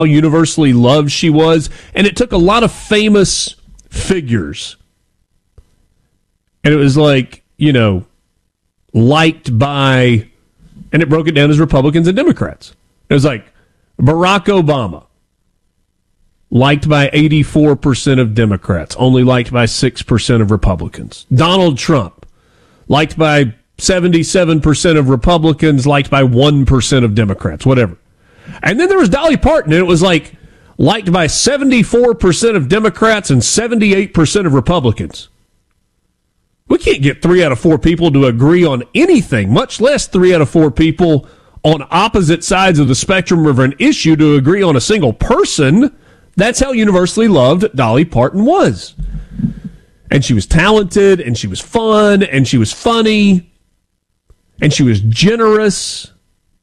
universally loved she was. And it took a lot of famous figures. And it was like, liked by, and it broke it down as Republicans and Democrats. It was like Barack Obama, liked by 84% of Democrats, only liked by 6% of Republicans. Donald Trump, liked by 77% of Republicans, liked by 1% of Democrats, whatever. And then there was Dolly Parton, and it was like liked by 74% of Democrats and 78% of Republicans. We can't get 3 out of 4 people to agree on anything, much less 3 out of 4 people on opposite sides of the spectrum of an issue to agree on a single person. That's how universally loved Dolly Parton was. And she was talented, and she was fun, and she was funny, and she was generous.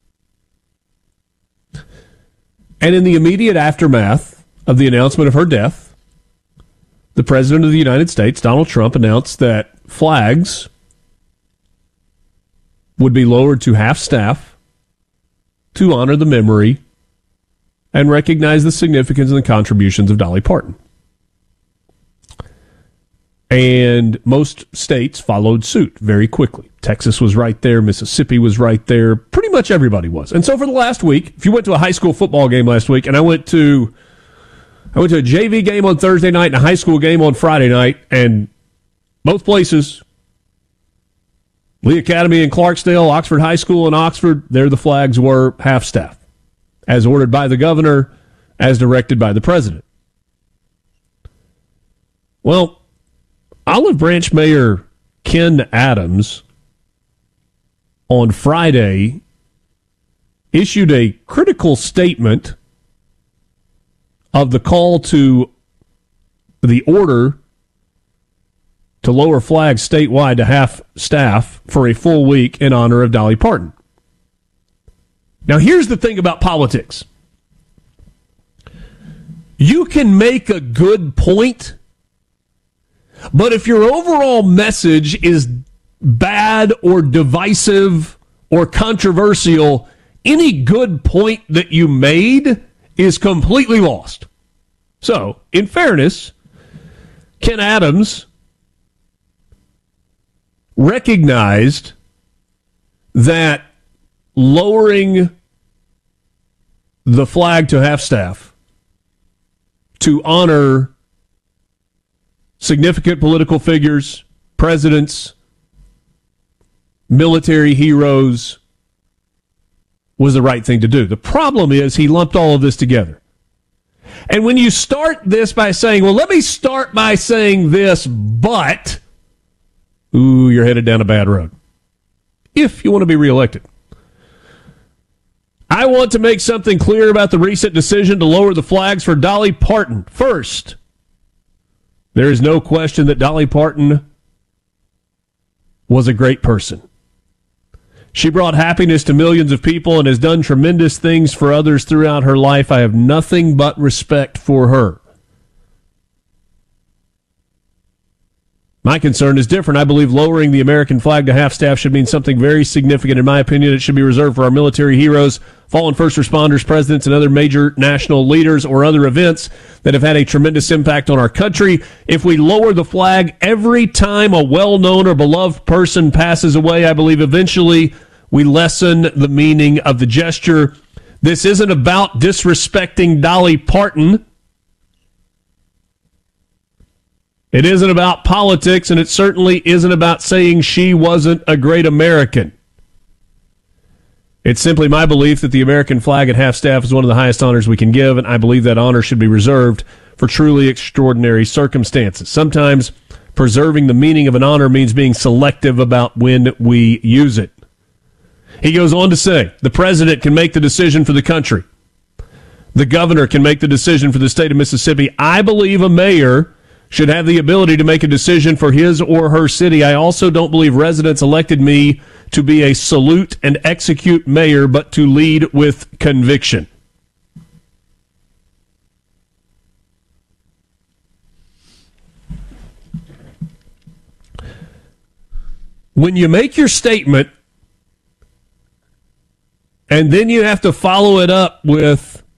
And in the immediate aftermath of the announcement of her death, the President of the United States, Donald Trump, announced that flags would be lowered to half-staff to honor the memory and recognize the significance and the contributions of Dolly Parton. And most states followed suit very quickly. Texas was right there. Mississippi was right there. Pretty much everybody was. And so for the last week, if you went to a high school football game last week, and I went to a JV game on Thursday night and a high school game on Friday night, and both places, Lee Academy in Clarksdale, Oxford High School in Oxford, there the flags were half-staff, as ordered by the governor, as directed by the president. Well, Olive Branch Mayor Ken Adams on Friday issued a critical statement of the call to the order to lower flags statewide to half staff for a full week in honor of Dolly Parton. Now, here's the thing about politics. You can make a good point, but if your overall message is bad or divisive or controversial, any good point that you made is completely lost. So, in fairness, Ken Adams recognized that lowering the flag to half-staff to honor significant political figures, presidents, military heroes was the right thing to do. The problem is he lumped all of this together. And when you start this by saying, well, let me start by saying this, but, you're headed down a bad road. If you want to be reelected. I want to make something clear about the recent decision to lower the flags for Dolly Parton. First, there is no question that Dolly Parton was a great person. She brought happiness to millions of people and has done tremendous things for others throughout her life. I have nothing but respect for her. My concern is different. I believe lowering the American flag to half-staff should mean something very significant. In my opinion, it should be reserved for our military heroes, fallen first responders, presidents, and other major national leaders or other events that have had a tremendous impact on our country. If we lower the flag every time a well-known or beloved person passes away, I believe eventually we lessen the meaning of the gesture. This isn't about disrespecting Dolly Parton. It isn't about politics, and it certainly isn't about saying she wasn't a great American. It's simply my belief that the American flag at half-staff is one of the highest honors we can give, and I believe that honor should be reserved for truly extraordinary circumstances. Sometimes preserving the meaning of an honor means being selective about when we use it. He goes on to say, the president can make the decision for the country. The governor can make the decision for the state of Mississippi. I believe a mayor should have the ability to make a decision for his or her city. I also don't believe residents elected me to be a salute and execute mayor, but to lead with conviction. When you make your statement and then you have to follow it up with